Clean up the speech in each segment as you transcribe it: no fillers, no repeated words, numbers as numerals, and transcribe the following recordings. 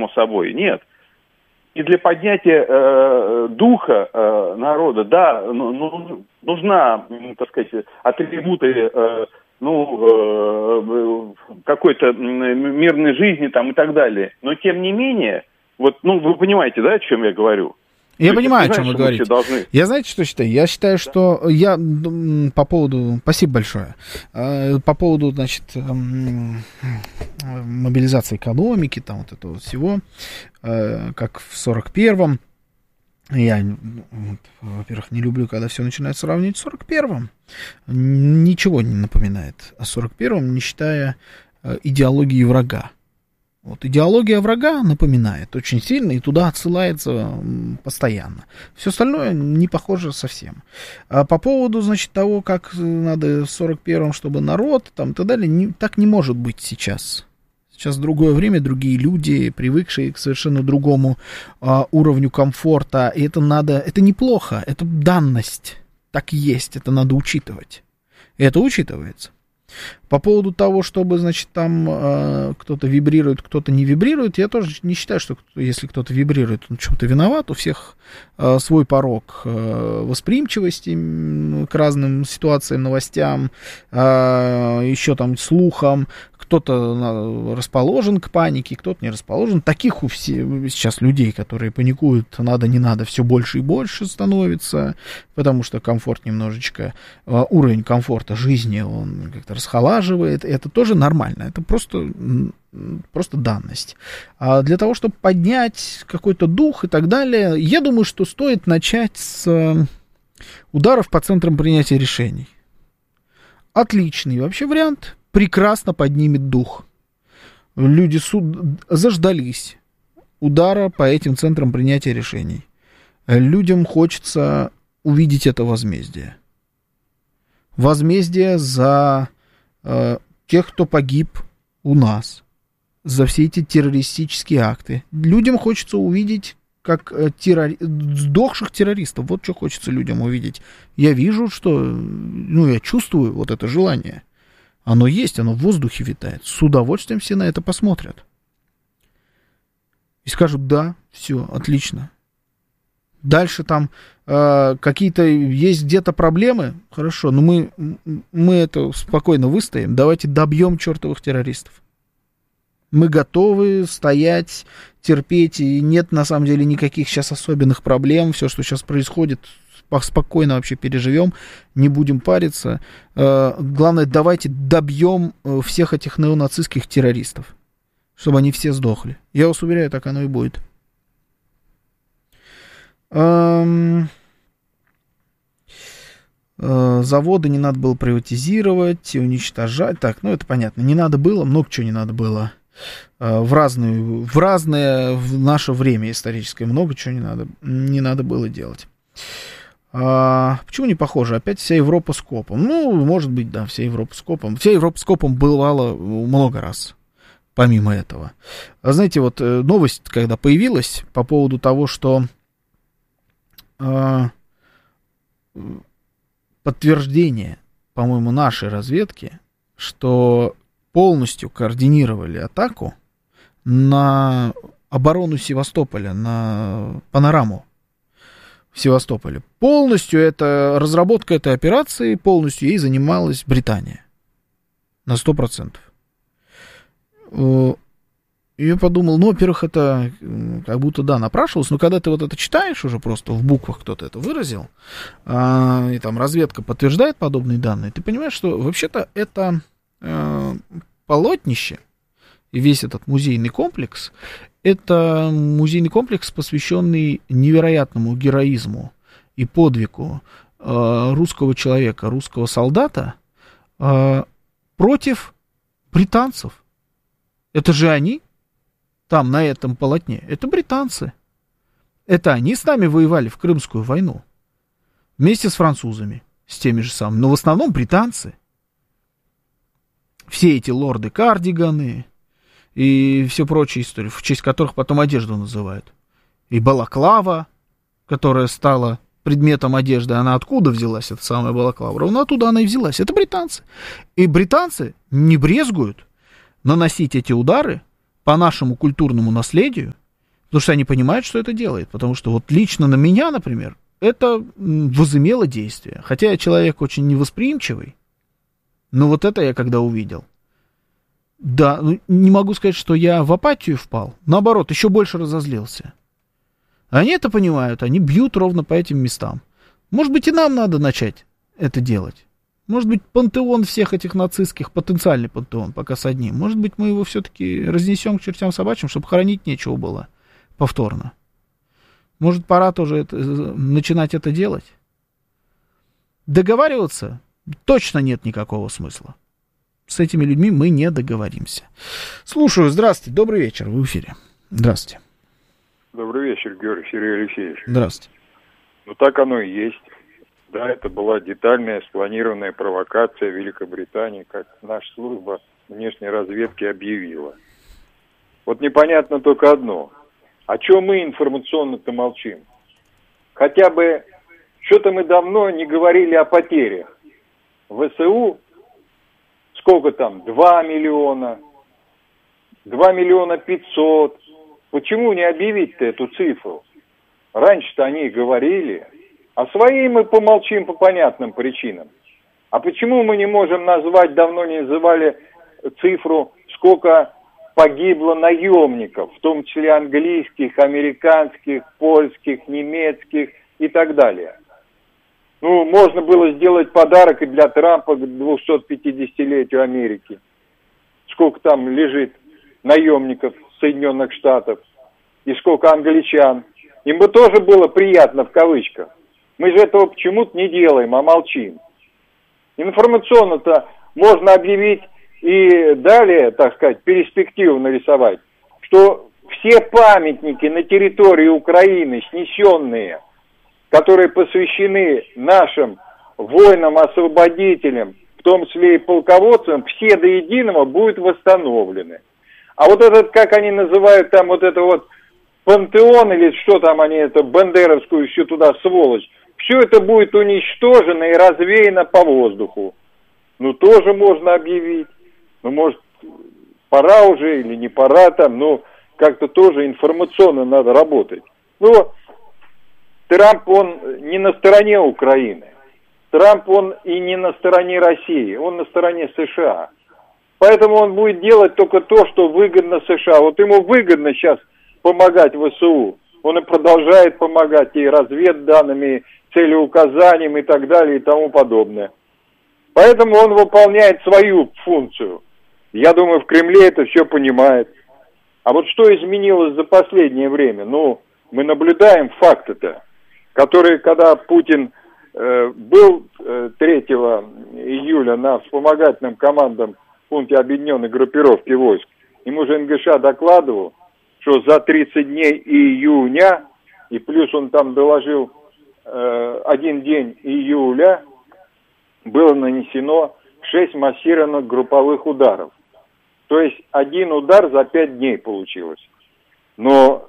само собой, нет. И для поднятия духа народа, да, нужна, так сказать, атрибуты, какой-то мирной жизни там и так далее. Но тем не менее, вот, вы понимаете, да, о чем я говорю? Я понимаю, о чем вы говорите. Я, знаете, что считаю? Я считаю, что по поводу... Спасибо большое. По поводу, значит, мобилизации экономики, там вот этого всего, как в 41-м. Я, во-первых, не люблю, когда все начинает сравнивать с 41-м. Ничего не напоминает о 41-м, не считая идеологии врага. Вот идеология врага напоминает очень сильно и туда отсылается постоянно. Все остальное не похоже совсем. А по поводу, значит, того, как надо в 41-м, чтобы народ, там и так далее, так не может быть сейчас. Сейчас другое время, другие люди, привыкшие к совершенно другому уровню комфорта. И это неплохо, это данность. Так и есть, это надо учитывать. И это учитывается. По поводу того, чтобы, значит, там кто-то вибрирует, кто-то не вибрирует, я тоже не считаю, что если кто-то вибрирует, он в чем-то виноват. У всех свой порог восприимчивости к разным ситуациям, новостям, еще там слухам. Кто-то расположен к панике, кто-то не расположен. Таких у всех сейчас людей, которые паникуют, надо, не надо, все больше и больше становится, потому что комфорт немножечко, уровень комфорта жизни, он как-то расхолаживает. Это тоже нормально, это просто данность. А для того, чтобы поднять какой-то дух и так далее, я думаю, что стоит начать с ударов по центрам принятия решений. Отличный вообще вариант. Прекрасно поднимет дух. Люди заждались удара по этим центрам принятия решений. Людям хочется увидеть это возмездие. Возмездие за тех, кто погиб у нас, за все эти террористические акты. Людям хочется увидеть как сдохших террористов. Вот что хочется людям увидеть. Я вижу, что... я чувствую вот это желание. Оно есть, оно в воздухе витает. С удовольствием все на это посмотрят. И скажут, да, все, отлично. Дальше там какие-то есть где-то проблемы. Хорошо, но мы это спокойно выстоим. Давайте добьем чертовых террористов. Мы готовы стоять, терпеть. И нет, на самом деле, никаких сейчас особенных проблем. Все, что сейчас происходит... спокойно вообще переживем, не будем париться. Главное, давайте добьем всех этих неонацистских террористов, чтобы они все сдохли. Я вас уверяю, так оно и будет. Заводы не надо было приватизировать и уничтожать. Так, это понятно. Не надо было, много чего не надо было. В наше время историческое много чего не надо было делать. Почему не похоже? Опять вся Европа с копом. Может быть, да, вся Европа с копом. Вся Европа с копом бывала много раз, помимо этого. Знаете, вот новость, когда появилась по поводу того, что подтверждение, по-моему, нашей разведки, что полностью координировали атаку на оборону Севастополя, на панораму в Севастополе. Полностью разработка этой операции, полностью ей занималась Британия. На 100%. И я подумал, во-первых, это как будто, да, напрашивалось, но когда ты вот это читаешь уже просто в буквах, кто-то это выразил, и там разведка подтверждает подобные данные, ты понимаешь, что вообще-то это полотнище и весь этот музейный комплекс, это музейный комплекс, посвященный невероятному героизму и подвигу русского человека, русского солдата против британцев. Это же они там, на этом полотне. Это британцы. Это они с нами воевали в Крымскую войну. Вместе с французами, с теми же самыми. Но в основном британцы. Все эти лорды Кардиганы и все прочие истории, в честь которых потом одежду называют. И балаклава, которая стала предметом одежды, она откуда взялась, эта самая балаклава? Ровно оттуда она и взялась. Это британцы. И британцы не брезгуют наносить эти удары по нашему культурному наследию, потому что они понимают, что это делает. Потому что вот лично на меня, например, это возымело действие. Хотя я человек очень невосприимчивый, но вот это я когда увидел. Да, ну, не могу сказать, что я в апатию впал. Наоборот, еще больше разозлился. Они это понимают, они бьют ровно по этим местам. Может быть, и нам надо начать это делать. Может быть, пантеон всех этих нацистских, потенциальный пантеон, пока с одним. Может быть, мы его все-таки разнесем к чертям собачьим, чтобы хоронить нечего было повторно. Может, пора тоже начинать это делать? Договариваться точно нет никакого смысла. С этими людьми мы не договоримся. Слушаю. Здравствуйте. Добрый вечер. Вы в эфире. Здравствуйте. Добрый вечер, Георгий Сергей Алексеевич. Здравствуйте. Ну, так оно и есть. Да, это была детальная, спланированная провокация Великобритании, как наша служба внешней разведки объявила. Вот непонятно только одно. А чего мы информационно-то молчим? Хотя бы, что-то мы давно не говорили о потерях. ВСУ, сколько там, 2 миллиона, 2 миллиона 500. Почему не объявить-то эту цифру? Раньше-то они говорили, а свои мы помолчим по понятным причинам. А почему мы не можем назвать, давно не называли цифру, сколько погибло наемников, в том числе английских, американских, польских, немецких и так далее. Ну, можно было сделать подарок и для Трампа к 250-летию Америки. Сколько там лежит наемников Соединенных Штатов и сколько англичан. Им бы тоже было приятно в кавычках. Мы же этого почему-то не делаем, а молчим. Информационно-то можно объявить и далее, так сказать, перспективу нарисовать, что все памятники на территории Украины, снесенные, которые посвящены нашим воинам-освободителям, в том числе и полководцам, все до единого будут восстановлены. А вот этот, как они называют там, вот это вот пантеон или что там они, это бандеровскую еще туда сволочь, все это будет уничтожено и развеяно по воздуху. Ну, тоже можно объявить. Ну, может, пора уже или не пора там, но как-то тоже информационно надо работать. Ну, Трамп, он не на стороне Украины. Трамп, он и не на стороне России, он на стороне США. Поэтому он будет делать только то, что выгодно США. Вот ему выгодно сейчас помогать ВСУ. Он и продолжает помогать и разведданными, и целеуказанием и так далее и тому подобное. Поэтому он выполняет свою функцию. Я думаю, в Кремле это все понимают. А вот что изменилось за последнее время? Ну, мы наблюдаем факты-то, которые, когда Путин был 3 июля на вспомогательном командном пункте объединенной группировки войск, ему же НГШ докладывал, что за 30 дней июня, и плюс он там доложил 1 день июля, было нанесено 6 массированных групповых ударов. То есть 1 удар за 5 дней получилось. Но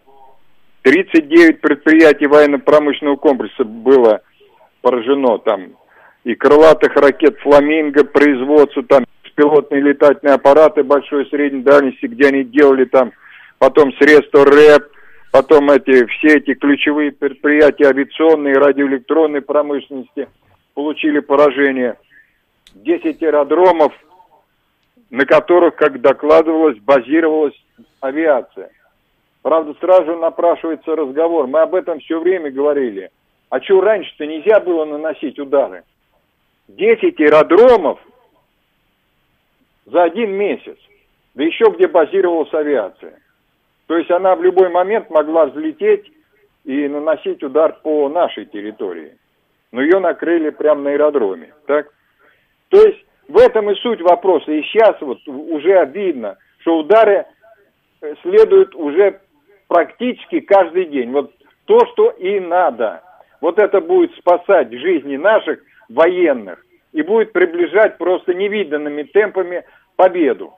39 предприятий военно-промышленного комплекса было поражено. Там и крылатых ракет «Фламинго», производство, там беспилотные летательные аппараты большой и средней дальности, где они делали там, потом средства РЭП, потом все эти ключевые предприятия авиационной и радиоэлектронной промышленности получили поражение. 10 аэродромов, на которых, как докладывалось, базировалась авиация. Правда, сразу напрашивается разговор. Мы об этом все время говорили. А что раньше-то нельзя было наносить удары? 10 аэродромов за 1 месяц. Да еще где базировалась авиация. То есть она в любой момент могла взлететь и наносить удар по нашей территории. Но ее накрыли прямо на аэродроме. Так? То есть в этом и суть вопроса. И сейчас вот уже видно, что удары следуют уже практически каждый день. Вот то, что и надо. Вот это будет спасать жизни наших военных и будет приближать просто невиданными темпами победу.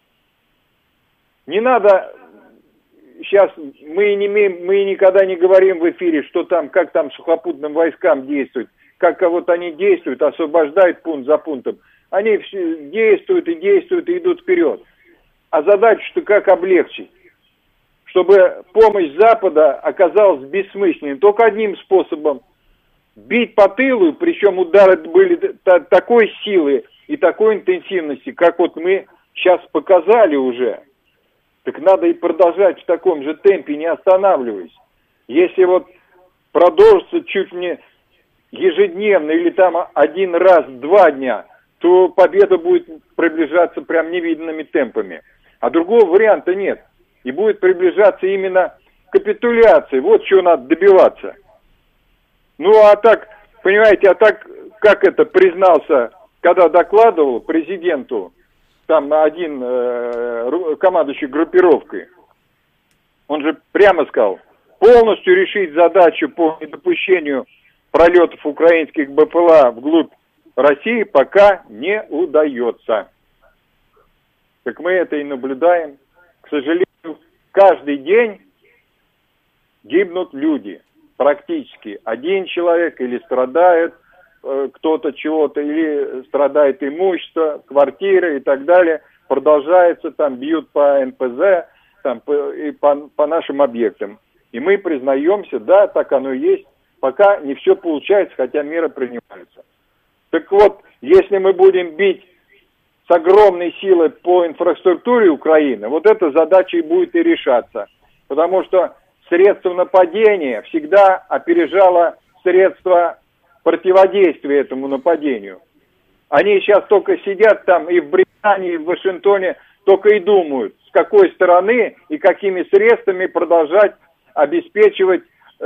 Не надо сейчас, мы никогда не говорим в эфире, что там, как там сухопутным войскам действуют, как вот они действуют, освобождают пункт за пунктом. Они действуют и идут вперед. А задачу-то как облегчить? чтобы помощь Запада оказалась бессмысленной. Только одним способом – бить по тылу, причем удары были такой силы и такой интенсивности, как вот мы сейчас показали уже. Так надо и продолжать в таком же темпе, не останавливаясь. Если вот продолжится чуть не ежедневно или там один раз в 2 дня, то победа будет приближаться прям невиданными темпами. А другого варианта нет. И будет приближаться именно капитуляция. Вот чего надо добиваться. Ну, а так, понимаете, как это признался, когда докладывал президенту, там один командующий группировкой, он же прямо сказал, полностью решить задачу по недопущению пролетов украинских БПЛА вглубь России пока не удается. Так мы это и наблюдаем. К сожалению, каждый день гибнут люди. Практически один человек или страдает кто-то чего-то, или страдает имущество, квартиры и так далее. Продолжается, там бьют по НПЗ, там, и по нашим объектам. И мы признаемся, да, так оно и есть, пока не все получается, хотя меры принимаются. Так вот, если мы будем бить с огромной силой по инфраструктуре Украины, вот эта задача и будет и решаться. Потому что средство нападения всегда опережало средства противодействия этому нападению. Они сейчас только сидят там и в Британии, и в Вашингтоне, только и думают, с какой стороны и какими средствами продолжать обеспечивать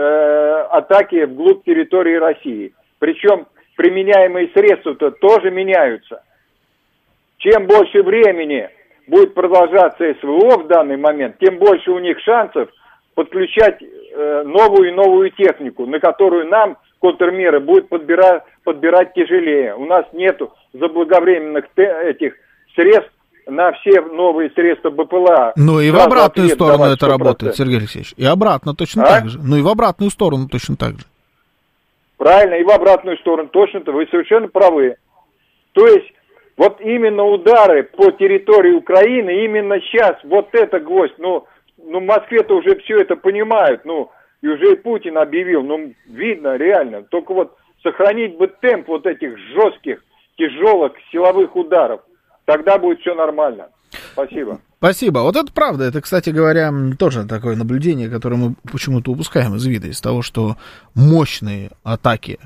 атаки вглубь территории России. Причем применяемые средства-то тоже меняются. Чем больше времени будет продолжаться СВО в данный момент, тем больше у них шансов подключать новую и новую технику, на которую нам контрмеры будет подбирать тяжелее. У нас нету заблаговременных этих средств на все новые средства БПЛА. Ну и в обратную сторону это работает, Сергей Алексеевич. И обратно точно так же. Ну и в обратную сторону точно так же. Правильно, и в обратную сторону точно-то. Вы совершенно правы. То есть, вот именно удары по территории Украины, именно сейчас, вот это гвоздь. Ну в Москве-то уже все это понимают. И уже и Путин объявил. Видно, реально. Только вот сохранить бы темп вот этих жестких, тяжелых силовых ударов. Тогда будет все нормально. Спасибо. Спасибо. Вот это правда. Это, кстати говоря, тоже такое наблюдение, которое мы почему-то упускаем из вида, из того, что мощные атаки,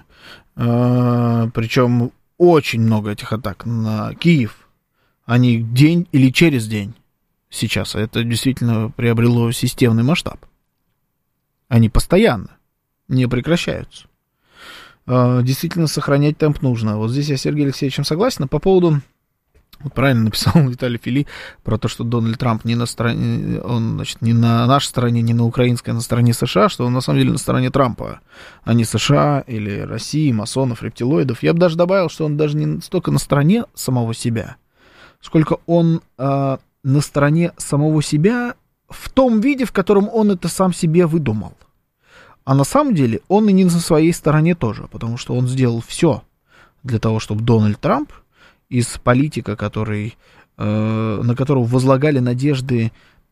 причем очень много этих атак на Киев, они день или через день сейчас. Это действительно приобрело системный масштаб. Они постоянно не прекращаются. Действительно, сохранять темп нужно. Вот здесь я с Сергеем Алексеевичем согласен. По поводу... Вот правильно написал Виталий Фили про то, что Дональд Трамп не на стороне, он, значит, не на нашей стороне, не на украинской, а на стороне США, что он на самом деле на стороне Трампа, а не США или России, масонов, рептилоидов. Я бы даже добавил, что он даже не столько на стороне самого себя, сколько он на стороне самого себя в том виде, в котором он это сам себе выдумал. А на самом деле он и не на своей стороне тоже, потому что он сделал все для того, чтобы Дональд Трамп из политика, на которого возлагали надежды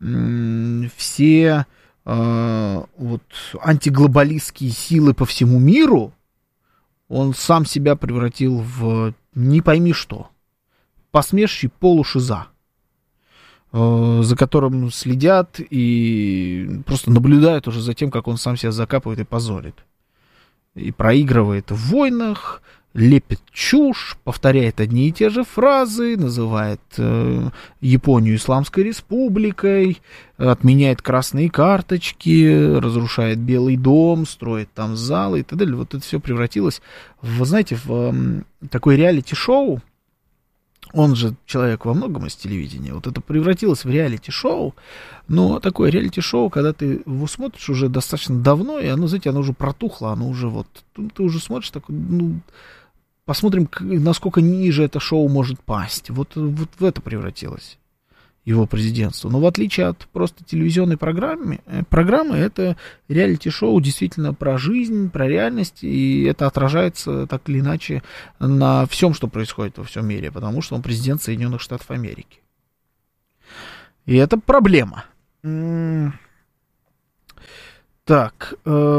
все вот, антиглобалистские силы по всему миру, он сам себя превратил в не пойми что, посмешище полушиза, за которым следят и просто наблюдают уже за тем, как он сам себя закапывает и позорит. И проигрывает в войнах, лепит чушь, повторяет одни и те же фразы, называет Японию Исламской Республикой, отменяет красные карточки, разрушает Белый дом, строит там залы и так далее. Вот это все превратилось, вы знаете, в такое реалити-шоу. Он же человек во многом из телевидения. Вот это превратилось в реалити-шоу. Но такое реалити-шоу, когда ты его смотришь уже достаточно давно, и оно, знаете, оно уже протухло, оно уже вот... Ты уже смотришь такой, посмотрим, насколько ниже это шоу может пасть. Вот в это превратилось его президентство. Но в отличие от просто телевизионной программы, это реалити-шоу действительно про жизнь, про реальность, и это отражается так или иначе на всем, что происходит во всем мире, потому что он президент Соединенных Штатов Америки. И это проблема. Так,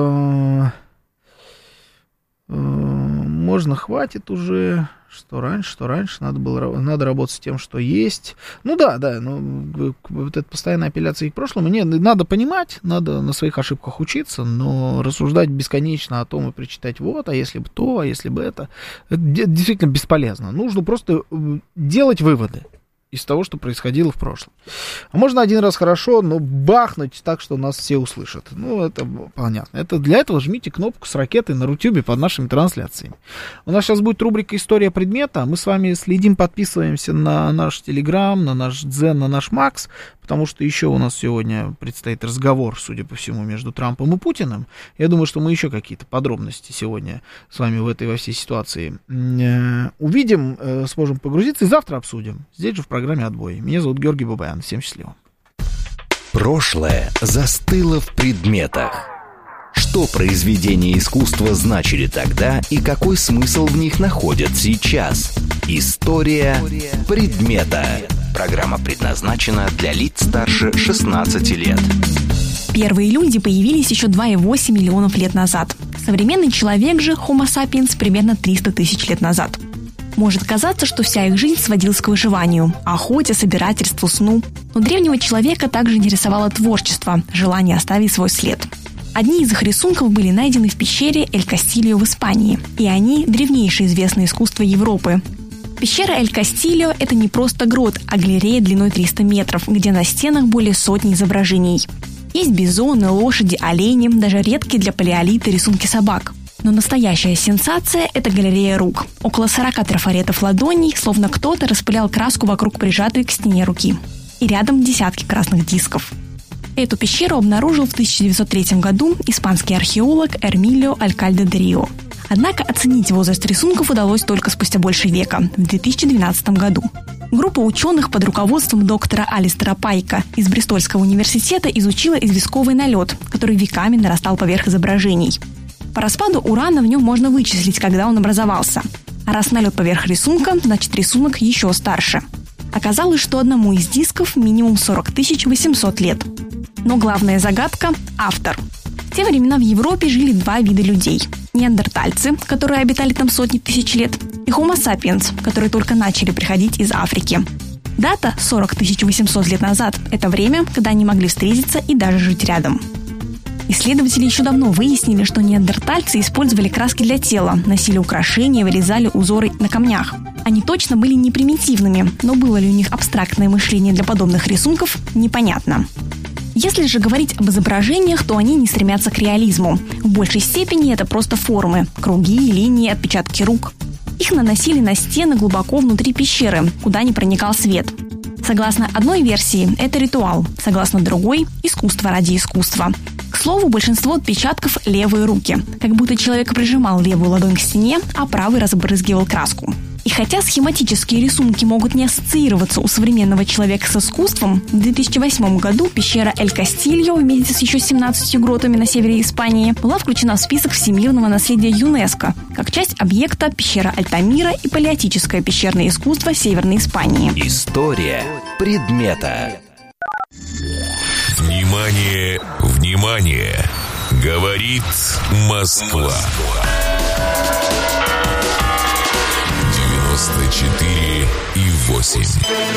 можно, хватит уже. Что раньше, надо работать с тем, что есть. Ну да, вот это постоянная апелляция к прошлому. Нет, надо понимать, надо на своих ошибках учиться, но рассуждать бесконечно о том и причитать вот, а если бы то, а если бы это действительно бесполезно. Нужно просто делать выводы из того, что происходило в прошлом. А можно один раз хорошо, но бахнуть так, что нас все услышат. Ну, это понятно. Для этого жмите кнопку с ракетой на Рутюбе под нашими трансляциями. У нас сейчас будет рубрика «История предмета». Мы с вами следим, подписываемся на наш Телеграм, на наш Дзен, на наш Макс, потому что еще у нас сегодня предстоит разговор, судя по всему, между Трампом и Путиным. Я думаю, что мы еще какие-то подробности сегодня с вами во всей ситуации увидим, сможем погрузиться и завтра обсудим. Здесь же в программе «Отбой». Меня зовут Георгий Бабаян. Всем счастливо. Прошлое застыло в предметах. Что произведения искусства значили тогда и какой смысл в них находят сейчас? История предмета. Программа предназначена для лиц старше 16 лет. Первые люди появились еще 2,8 миллионов лет назад. Современный человек же, Homo sapiens, примерно 300 тысяч лет назад. Может казаться, что вся их жизнь сводилась к выживанию, охоте, собирательству, сну. Но древнего человека также интересовало творчество, желание оставить свой след. Одни из их рисунков были найдены в пещере Эль-Кастильо в Испании, и они – древнейшее известное искусство Европы. Пещера Эль-Кастильо – это не просто грот, а галерея длиной 300 метров, где на стенах более сотни изображений. Есть бизоны, лошади, олени, даже редкие для палеолита рисунки собак. Но настоящая сенсация – это галерея рук. Около 40 трафаретов ладоней, словно кто-то распылял краску вокруг прижатой к стене руки. И рядом десятки красных дисков. Эту пещеру обнаружил в 1903 году испанский археолог Эрмилио Алькальде де Рио. Однако оценить возраст рисунков удалось только спустя больше века, в 2012 году. Группа ученых под руководством доктора Алистера Пайка из Бристольского университета изучила известковый налет, который веками нарастал поверх изображений. По распаду урана в нем можно вычислить, когда он образовался. А раз налет поверх рисунка, значит рисунок еще старше. Оказалось, что одному из дисков минимум 40 800 лет. Но главная загадка – автор. В те времена в Европе жили два вида людей. Неандертальцы, которые обитали там сотни тысяч лет, и Homo sapiens, которые только начали приходить из Африки. Дата 40 800 лет назад – это время, когда они могли встретиться и даже жить рядом. Исследователи еще давно выяснили, что неандертальцы использовали краски для тела, носили украшения, вырезали узоры на камнях. Они точно были не примитивными, но было ли у них абстрактное мышление для подобных рисунков – непонятно. Если же говорить об изображениях, то они не стремятся к реализму. В большей степени это просто формы – круги, линии, отпечатки рук. Их наносили на стены глубоко внутри пещеры, куда не проникал свет. Согласно одной версии, это ритуал, согласно другой – искусство ради искусства. К слову, большинство отпечатков – левые руки, как будто человек прижимал левую ладонь к стене, а правый разбрызгивал краску. И хотя схематические рисунки могут не ассоциироваться у современного человека с искусством, в 2008 году пещера Эль-Кастильо вместе с еще 17 гротами на севере Испании была включена в список всемирного наследия ЮНЕСКО, как часть объекта пещера Альтамира и палеотическое пещерное искусство Северной Испании. История предмета. Внимание, внимание! Говорит Москва. 94,8.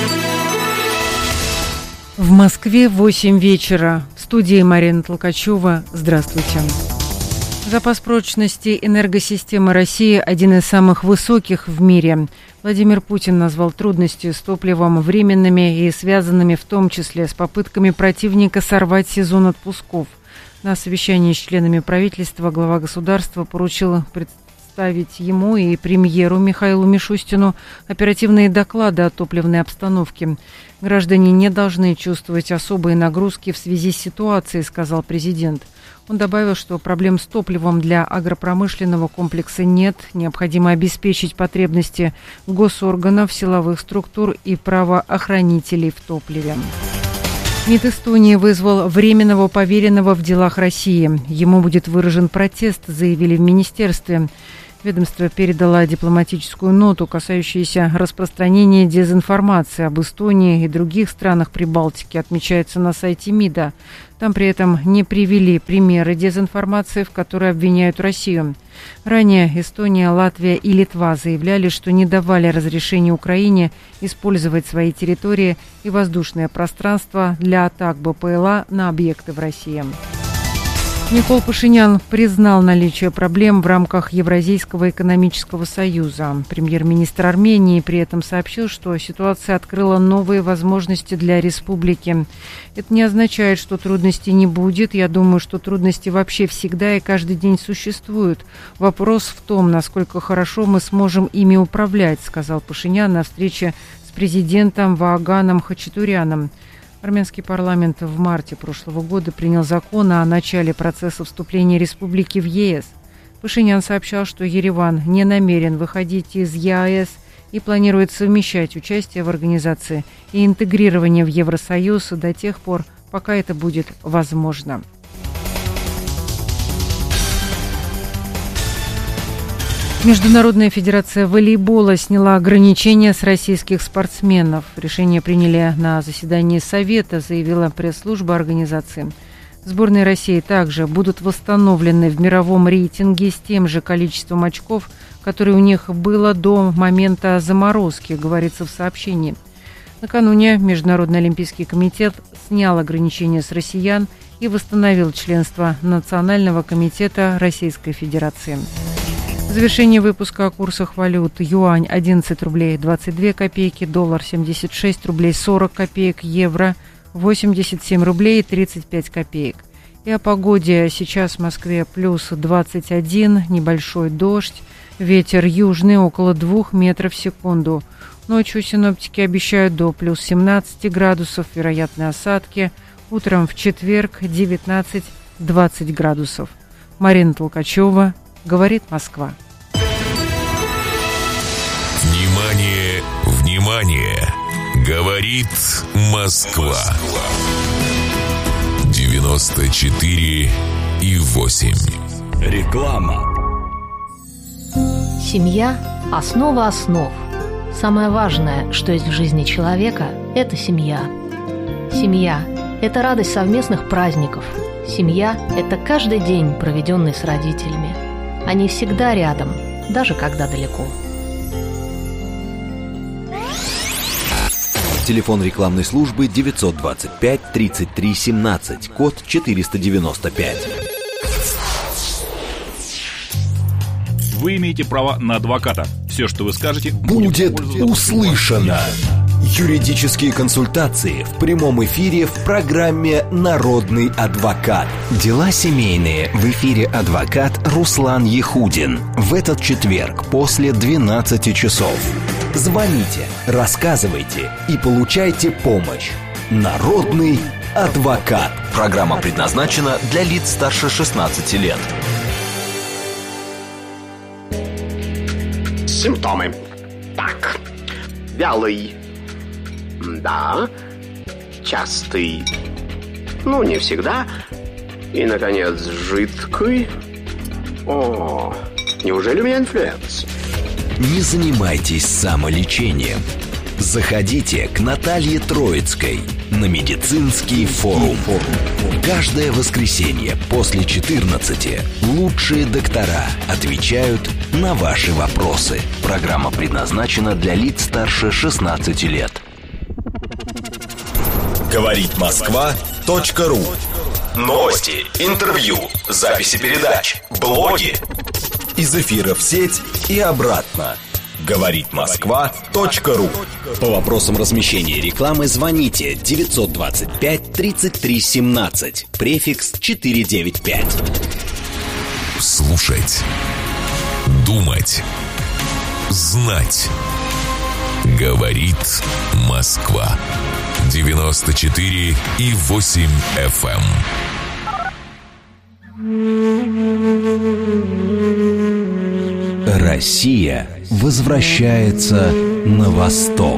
В Москве 8 вечера. В студии Марина Толкачева. Здравствуйте. Запас прочности энергосистемы России один из самых высоких в мире. Владимир Путин назвал трудности с топливом временными и связанными в том числе с попытками противника сорвать сезон отпусков. На совещании с членами правительства глава государства поручил представить ему и премьеру Михаилу Мишустину оперативные доклады о топливной обстановке. Граждане не должны чувствовать особые нагрузки в связи с ситуацией, сказал президент. Он добавил, что проблем с топливом для агропромышленного комплекса нет. Необходимо обеспечить потребности госорганов, силовых структур и правоохранителей в топливе. МИД Эстонии вызвал временного поверенного в делах России. Ему будет выражен протест, заявили в министерстве. Ведомство передало дипломатическую ноту, касающуюся распространения дезинформации об Эстонии и других странах Прибалтики, отмечается на сайте МИДа. Там при этом не привели примеры дезинформации, в которой обвиняют Россию. Ранее Эстония, Латвия и Литва заявляли, что не давали разрешения Украине использовать свои территории и воздушное пространство для атак БПЛА на объекты в России. Никол Пашинян признал наличие проблем в рамках Евразийского экономического союза. Премьер-министр Армении при этом сообщил, что ситуация открыла новые возможности для республики. Это не означает, что трудностей не будет. Я думаю, что трудности вообще всегда и каждый день существуют. Вопрос в том, насколько хорошо мы сможем ими управлять, сказал Пашинян на встрече с президентом Вааганом Хачатуряном. Армянский парламент в марте прошлого года принял закон о начале процесса вступления республики в ЕС. Пашинян сообщал, что Ереван не намерен выходить из ЕАЭС и планирует совмещать участие в организации и интегрирование в Евросоюз до тех пор, пока это будет возможно. Международная федерация волейбола сняла ограничения с российских спортсменов. Решение приняли на заседании Совета, заявила пресс-служба организации. Сборные России также будут восстановлены в мировом рейтинге с тем же количеством очков, которое у них было до момента заморозки, говорится в сообщении. Накануне Международный олимпийский комитет снял ограничения с россиян и восстановил членство Национального комитета Российской Федерации. Завершение выпуска о курсах валют. Юань 11 рублей 22 копейки, доллар 76 рублей 40 копеек, евро 87 рублей 35 копеек. И о погоде. Сейчас в Москве плюс 21, небольшой дождь, ветер южный около 2 метров в секунду. Ночью синоптики обещают до плюс 17 градусов, вероятны осадки. Утром в четверг 19-20 градусов. Марина Толкачева, говорит Москва. Внимание, внимание! Говорит Москва. 94,8. Реклама. Семья – основа основ. Самое важное, что есть в жизни человека – это семья. Семья – это радость совместных праздников. Семья – это каждый день, проведенный с родителями. Они всегда рядом, даже когда далеко. Телефон рекламной службы 925 33 17, код 495. Вы имеете право на адвоката. Все, что вы скажете, будет услышано. Юридические консультации в прямом эфире в программе «Народный адвокат». Дела семейные. В эфире адвокат Руслан Ехудин. В этот четверг после 12 часов. Звоните, рассказывайте и получайте помощь. «Народный адвокат». Программа предназначена для лиц старше 16 лет. Симптомы. Так. Вялый. Да. Частый. Ну, не всегда. И, наконец, жидкий. О, неужели у меня инфлюенс? Не занимайтесь самолечением. Заходите к Наталье Троицкой на медицинский форум. Каждое воскресенье после 14 лучшие доктора отвечают на ваши вопросы. Программа предназначена для лиц старше 16 лет. Говорит Москва.ру. Новости, интервью, записи передач, блоги. Из эфира в сеть и обратно. Говорит Москва.ру. По вопросам размещения рекламы звоните 925 33 17, префикс 495. Слушать, думать, знать. Говорит Москва. 94,8 FM. Россия возвращается на восток.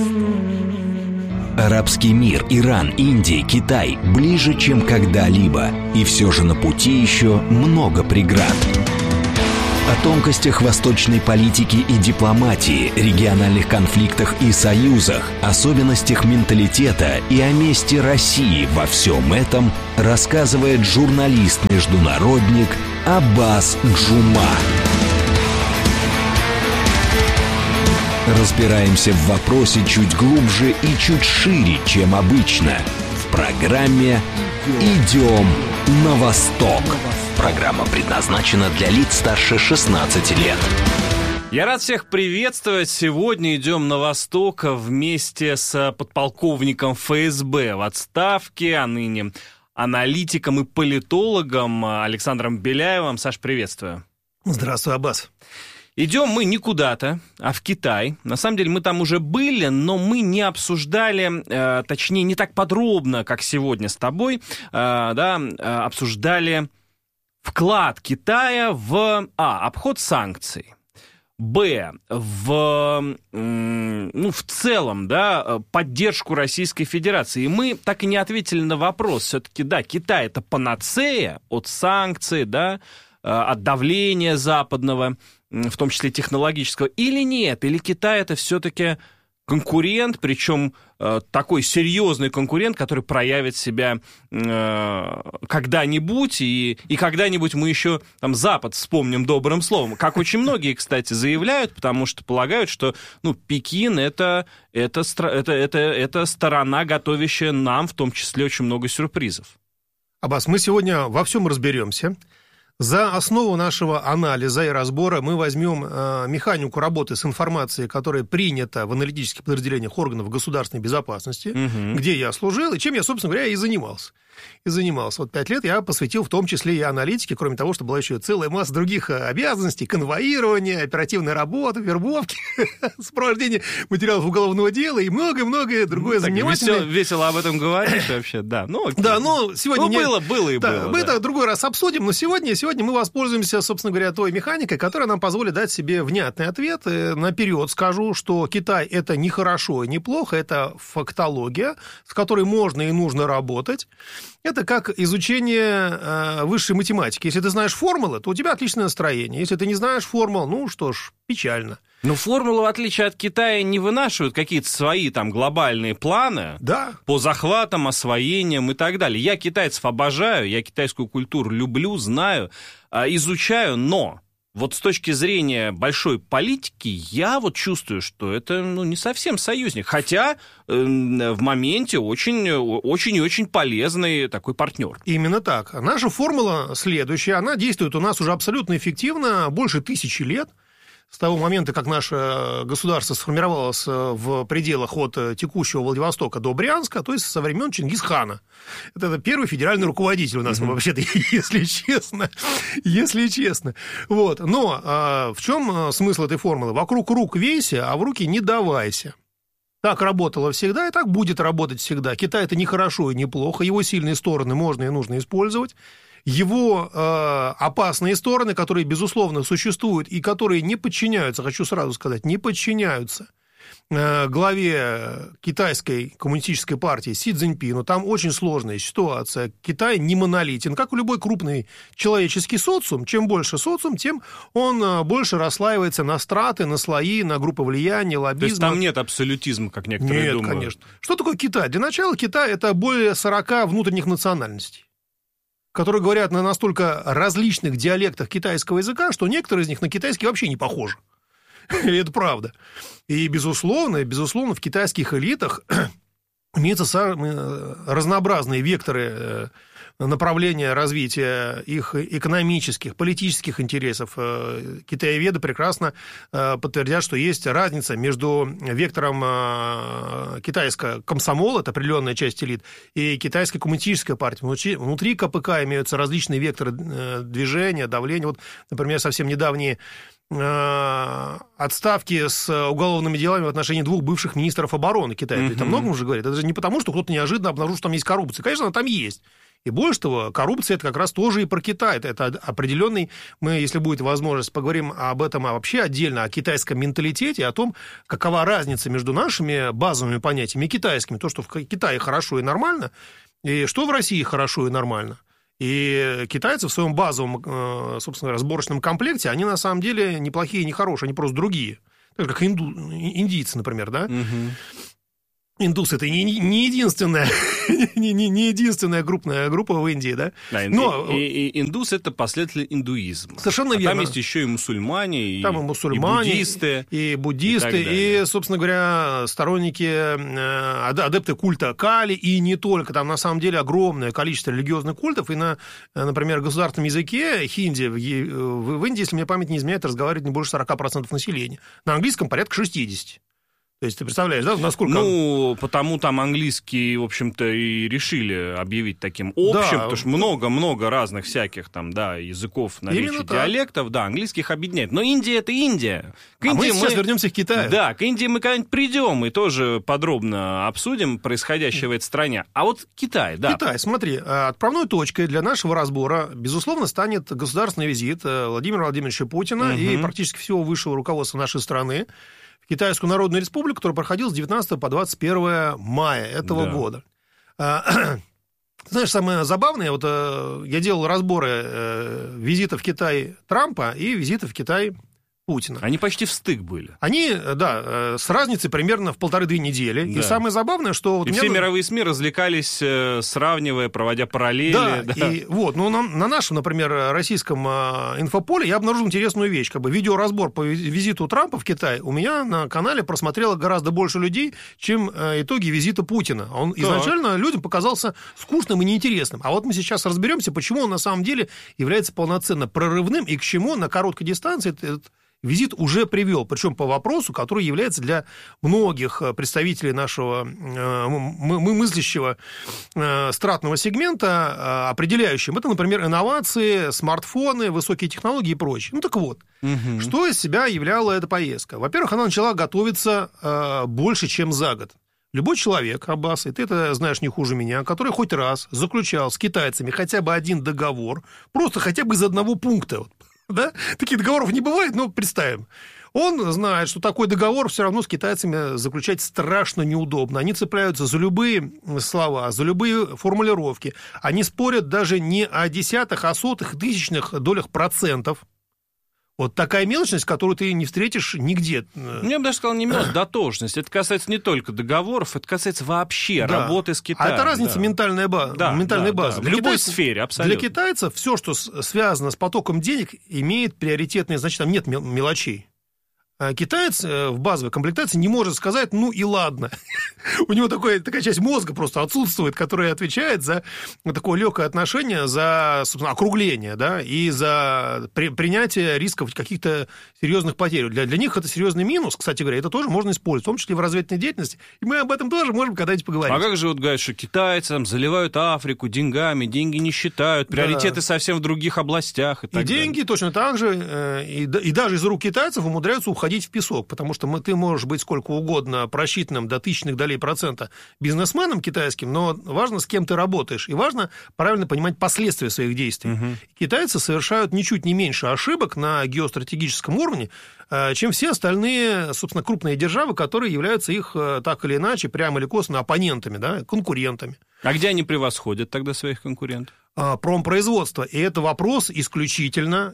Арабский мир, Иран, Индия, Китай ближе, чем когда-либо. И все же на пути еще много преград. О тонкостях восточной политики и дипломатии, региональных конфликтах и союзах, особенностях менталитета и о месте России во всем этом рассказывает журналист-международник Аббас Джума. Разбираемся в вопросе чуть глубже и чуть шире, чем обычно. В программе «Идем на восток». Программа предназначена для лиц старше 16 лет. Я рад всех приветствовать. Сегодня идем на восток вместе с подполковником ФСБ в отставке, а ныне аналитиком и политологом Александром Беляевым. Саш, приветствую. Здравствуй, Аббас. Идем мы не куда-то, а в Китай. На самом деле мы там уже были, но мы не обсуждали, точнее, не так подробно, как сегодня с тобой, обсуждали вклад Китая в обход санкций, в целом, поддержку Российской Федерации. И мы так и не ответили на вопрос. Все-таки, Китай — это панацея от санкций, от давления западного, в том числе технологического, или нет? Или Китай — это все-таки конкурент, причем такой серьезный конкурент, который проявит себя когда-нибудь, и когда-нибудь мы еще Запад вспомним добрым словом. Как очень многие, кстати, заявляют, потому что полагают, что Пекин это сторона, готовящая нам, в том числе, очень много сюрпризов. Аббас, мы сегодня во всем разберемся. За основу нашего анализа и разбора мы возьмем механику работы с информацией, которая принята в аналитических подразделениях органов государственной безопасности, где я служил, и чем я, собственно говоря, и занимался. Вот 5 лет я посвятил в том числе и аналитике, кроме того, что была еще целая масса других обязанностей: конвоирования, оперативной работы, вербовки, сопровождения материалов уголовного дела и многое-многое другое занимательное. Весело об этом говорить вообще, да. Сегодня... было. Мы это в другой раз обсудим, но сегодня мы воспользуемся, собственно говоря, той механикой, которая нам позволит дать себе внятный ответ. Наперед скажу, что Китай — это не хорошо и не плохо, это фактология, с которой можно и нужно работать. Это как изучение высшей математики. Если ты знаешь формулы, то у тебя отличное настроение. Если ты не знаешь формул, печально. Но формулы, в отличие от Китая, не вынашивают какие-то свои глобальные планы по захватам, освоениям и так далее. Я китайцев обожаю, я китайскую культуру люблю, знаю, изучаю, но с точки зрения большой политики я чувствую, что это не совсем союзник, хотя в моменте очень и очень полезный такой партнер. Именно так. Наша формула следующая, она действует у нас уже абсолютно эффективно больше 1000 лет. С того момента, как наше государство сформировалось в пределах от текущего Владивостока до Брянска, то есть со времен Чингисхана. Это первый федеральный руководитель у нас, вообще-то, если честно. Но в чем смысл этой формулы? Вокруг рук вейся, а в руки не давайся. Так работало всегда и так будет работать всегда. Китай — это не хорошо и не плохо, его сильные стороны можно и нужно использовать. Его опасные стороны, которые, безусловно, существуют и которые не подчиняются, хочу сразу сказать, не подчиняются главе китайской коммунистической партии Си Цзиньпину. Там очень сложная ситуация. Китай не монолитен. Как у любой крупный человеческий социум, чем больше социум, тем он больше расслаивается на страты, на слои, на группы влияния, лоббизма. То есть там нет абсолютизма, как некоторые думают? Нет, конечно. Что такое Китай? Для начала Китай — это более 40 внутренних национальностей, которые говорят на настолько различных диалектах китайского языка, что некоторые из них на китайский вообще не похожи. Это правда. И, безусловно, в китайских элитах имеются самые разнообразные векторы направления развития их экономических, политических интересов. Китаеведы прекрасно подтвердят, что есть разница между вектором китайского комсомола, это определенная часть элит, и китайской коммунистической партии. Внутри КПК имеются различные векторы движения, давления. Например, совсем недавние отставки с уголовными делами в отношении 2 бывших министров обороны Китая. Это многом уже говорит. Это же не потому, что кто-то неожиданно обнаружил, что там есть коррупция. Конечно, она там есть. И больше того, коррупция — это как раз тоже и про Китай. Это определенный... Мы, если будет возможность, поговорим об этом вообще отдельно, о китайском менталитете, о том, какова разница между нашими базовыми понятиями и китайскими. То, что в Китае хорошо и нормально, и что в России хорошо и нормально. И китайцы в своем базовом, собственно говоря, сборочном комплекте, они на самом деле неплохие и нехорошие, они просто другие. Так как индийцы, например, да? Индусы — это не единственная, не единственная крупная группа в Индии, да? Но и индус — это последователь индуизма. Совершенно верно. Там есть еще и мусульмане, там и мусульмане, и буддисты, и, собственно говоря, сторонники, адепты культа Кали, и не только. Там, на самом деле, огромное количество религиозных культов, и на, например, государственном языке хинди в Индии, если мне память не изменяет, разговаривает не больше 40% населения. На английском порядка 60%. То есть ты представляешь, да, насколько... Ну, потому там английский, в общем-то, и решили объявить таким общим, потому что много-много разных всяких там, да, языков, наречий, диалектов, да, английских объединяет. Но Индия — это Индия. К Индии мы сейчас вернемся к Китаю. Да, к Индии мы когда-нибудь придем и тоже подробно обсудим происходящее в этой стране. А вот Китай, да. Китай, смотри, отправной точкой для нашего разбора, безусловно, станет государственный визит Владимира Владимировича Путина и практически всего высшего руководства нашей страны в Китайскую Народную Республику, который проходил с 19 по 21 мая этого года. Знаешь, самое забавное, вот я делал разборы визитов в Китай Трампа и визитов в Китай Путина. Они почти в стык были. Они, да, с разницей примерно в 1,5-2 недели. Да. И самое забавное, что... Вот и все мировые СМИ развлекались, сравнивая, проводя параллели. Да, да. И вот, ну, на нашем, например, российском инфополе я обнаружил интересную вещь. Как бы видеоразбор по визиту Трампа в Китай у меня на канале просмотрело гораздо больше людей, чем итоги визита Путина. Он изначально людям показался скучным и неинтересным. А вот мы сейчас разберемся, почему он на самом деле является полноценно прорывным и к чему на короткой дистанции этот визит уже привел, причем по вопросу, который является для многих представителей нашего мыслящего стратного сегмента определяющим. Это, например, инновации, смартфоны, высокие технологии и прочее. Ну так вот, что из себя являла эта поездка? Во-первых, она начала готовиться больше, чем за год. Любой человек, Аббас, и ты это знаешь не хуже меня, который хоть раз заключал с китайцами хотя бы один договор, просто хотя бы из одного пункта, да? Таких договоров не бывает, но представим. Он знает, что такой договор все равно с китайцами заключать страшно неудобно. Они цепляются за любые слова, за любые формулировки. Они спорят даже не о десятых, а сотых, тысячных долях процентов. Вот такая мелочность, которую ты не встретишь нигде. Я бы даже сказал, не мелочность, дотошность. Это касается не только договоров, это касается вообще работы с Китаем. А это разница ментальная база. Да, в любой сфере, абсолютно. Для китайцев все, что связано с потоком денег, имеет приоритетное значение. Там нет мелочей. Китаец в базовой комплектации не может сказать, ну и ладно. У него такая часть мозга просто отсутствует, которая отвечает за такое легкое отношение, за, собственно, округление, да, и за принятие рисков каких-то серьезных потерь. Для них это серьезный минус, кстати говоря, это тоже можно использовать, в том числе в разведывательной деятельности, и мы об этом тоже можем когда-нибудь поговорить. А как же вот говорят, что китайцы там заливают Африку деньгами, деньги не считают, приоритеты совсем в других областях и так далее. И деньги точно так же, и даже из рук китайцев умудряются уходить в песок, потому что ты можешь быть сколько угодно просчитанным до тысячных долей процента бизнесменом китайским, но важно, с кем ты работаешь, и важно правильно понимать последствия своих действий. Китайцы совершают ничуть не меньше ошибок на геостратегическом уровне, чем все остальные, собственно, крупные державы, которые являются их так или иначе, прямо или косвенно, оппонентами, да, конкурентами. А где они превосходят тогда своих конкурентов? Промпроизводство. И это вопрос исключительно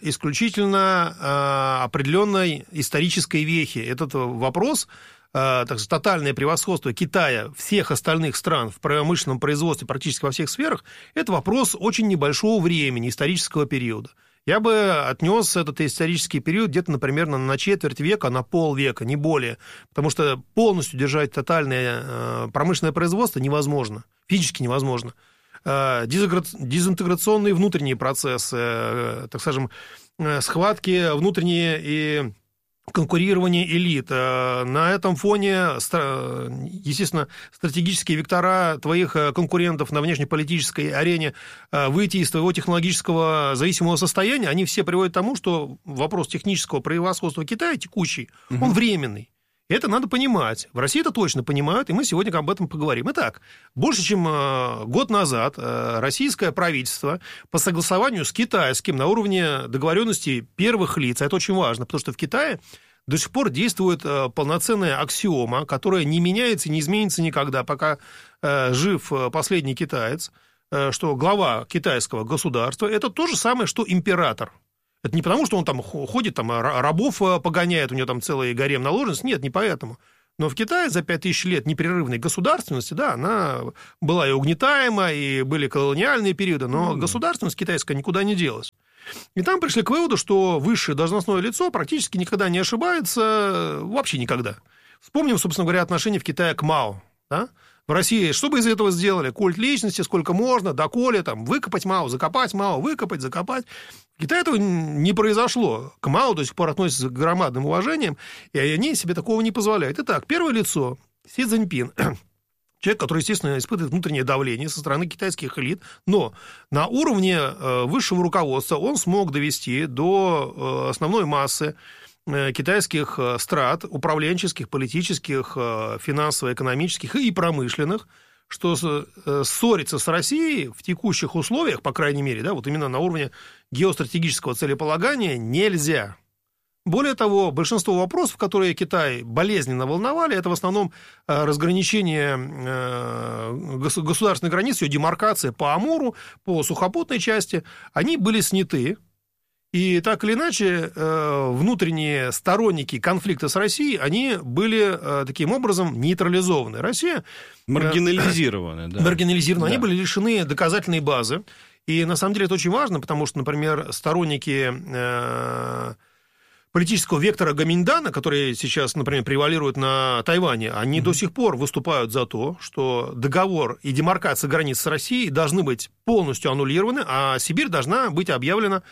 определенной исторической вехи. Этот вопрос, так сказать, тотальное превосходство Китая всех остальных стран в промышленном производстве практически во всех сферах, это вопрос очень небольшого времени, исторического периода. Я бы отнес этот исторический период где-то, например, на четверть века, на полвека, не более. Потому что полностью держать тотальное промышленное производство невозможно, физически невозможно. Дезинтеграционные внутренние процессы, так скажем, схватки внутренние и конкурирование элит. На этом фоне, естественно, стратегические вектора твоих конкурентов на внешнеполитической арене выйти из твоего технологического зависимого состояния, они все приводят к тому, что вопрос технического превосходства Китая текущий, он временный. Это надо понимать. В России это точно понимают, и мы сегодня об этом поговорим. Итак, больше чем год назад российское правительство по согласованию с китайским на уровне договоренности первых лиц, это очень важно, потому что в Китае до сих пор действует полноценная аксиома, которая не меняется и не изменится никогда, пока жив последний китаец. что глава китайского государства – это то же самое, что император. Это не потому, что он там ходит, там, рабов погоняет, у него там целый гарем наложенцев. Нет, не поэтому. Но в Китае за 5000 лет непрерывной государственности, да, она была и угнетаема, и были колониальные периоды, но государственность китайская никуда не делась. И там пришли к выводу, что высшее должностное лицо практически никогда не ошибается, вообще никогда. Вспомним, собственно говоря, отношение в Китае к Мао. Да? В России что бы из этого сделали? Культ личности, сколько можно, доколе, там, выкопать Мао, закопать Мао, выкопать, закопать. В Китае этого не произошло. К Мао до сих пор относятся с громадным уважением, и они себе такого не позволяют. Итак, первое лицо Си Цзиньпин. Человек, который, естественно, испытывает внутреннее давление со стороны китайских элит, но на уровне высшего руководства он смог довести до основной массы китайских страт, управленческих, политических, финансово-экономических и промышленных, что ссориться с Россией в текущих условиях, по крайней мере, да, вот именно на уровне геостратегического целеполагания нельзя. Более того, большинство вопросов, которые Китай болезненно волновали, это в основном разграничение государственной границы, ее демаркация по Амуру, по сухопутной части, они были сняты. И так или иначе, внутренние сторонники конфликта с Россией, они были таким образом нейтрализованы. Россия... Маргинализированы, да. Маргинализированы, да. Они были лишены доказательной базы. И на самом деле это очень важно, потому что, например, сторонники политического вектора Гоминьдана, который сейчас, например, превалирует на Тайване, они до сих пор выступают за то, что договор и демаркация границ с Россией должны быть полностью аннулированы, а Сибирь должна быть объявлена,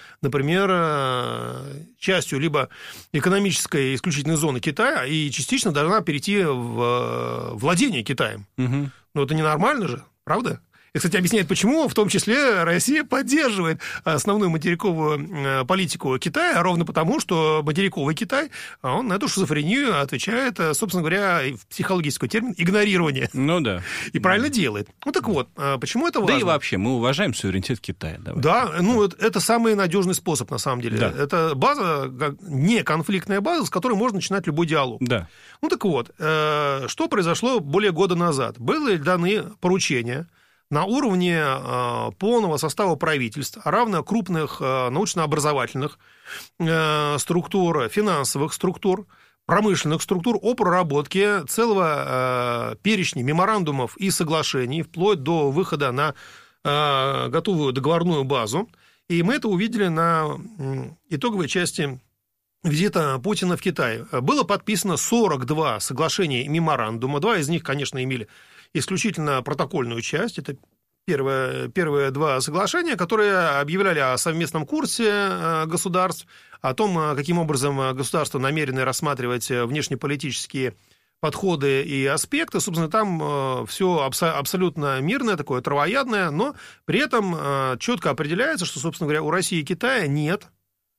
например, частью либо экономической исключительной зоны Китая и частично должна перейти в владение Китаем. Но это ненормально же, правда? Это, кстати, объясняет, почему, в том числе, Россия поддерживает основную материковую политику Китая, ровно потому, что материковый Китай, он на эту шизофрению отвечает, собственно говоря, в психологический термин игнорирование. Ну да. И правильно делает. Ну так вот, почему это важно? Да и вообще, мы уважаем суверенитет Китая. Давай. Да, ну это самый надежный способ, на самом деле. Да. Это база, не конфликтная база, с которой можно начинать любой диалог. Да. Ну так вот, что произошло более года назад? Были даны поручения на уровне полного состава правительств, равно крупных научно-образовательных структур, финансовых структур, промышленных структур о проработке целого перечня меморандумов и соглашений вплоть до выхода на готовую договорную базу. И мы это увидели на итоговой части визита Путина в Китай. Было подписано 42 соглашения и меморандума. 2 из них, конечно, имели исключительно протокольную часть. Это первые 2 соглашения, которые объявляли о совместном курсе государств, о том, каким образом государства намерены рассматривать внешнеполитические подходы и аспекты. Собственно, там все абсолютно мирное, такое травоядное, но при этом четко определяется, что, собственно говоря, у России и Китая нет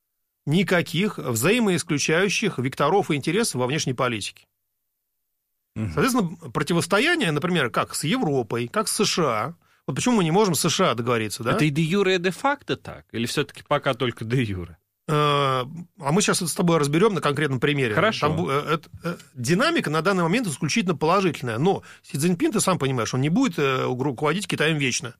никаких взаимоисключающих векторов и интересов во внешней политике. Соответственно, противостояние, например, как с Европой, как с США. Вот почему мы не можем с США договориться, да? Это и де юре, и де факто так? Или все-таки пока только де юре? А мы сейчас это с тобой разберем на конкретном примере. Хорошо. Динамика на данный момент исключительно положительная, но Си Цзиньпин, ты сам понимаешь, он не будет руководить Китаем вечно.